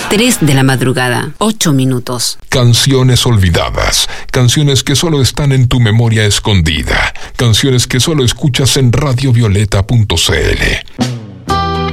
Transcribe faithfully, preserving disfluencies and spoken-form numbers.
tres de la madrugada, ocho minutos. Canciones olvidadas, canciones que solo están en tu memoria escondida, canciones que solo escuchas en radio violeta punto c l.